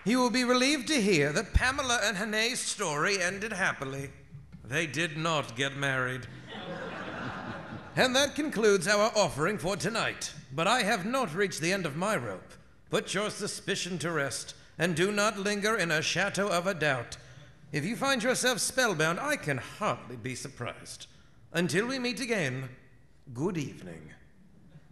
You will be relieved to hear that Pamela and Hanae's story ended happily. They did not get married. And that concludes our offering for tonight. But I have not reached the end of my rope. Put your suspicion to rest, and do not linger in a shadow of a doubt. If you find yourself spellbound, I can hardly be surprised. Until we meet again, good evening.